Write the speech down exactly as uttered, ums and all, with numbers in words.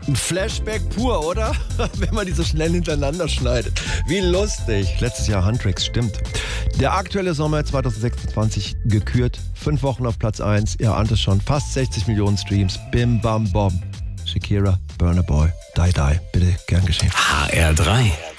Ein Flashback pur, oder? Wenn man die so schnell hintereinander schneidet. Wie lustig. Letztes Jahr Huntrix, stimmt. Der aktuelle Sommer zwanzig sechsundzwanzig gekürt. Fünf Wochen auf Platz eins. Ihr ahnt es schon. Fast sechzig Millionen Streams. Bim, bam, bom. Shakira, Burna Boy, Die Die. Bitte, gern geschehen. H R drei.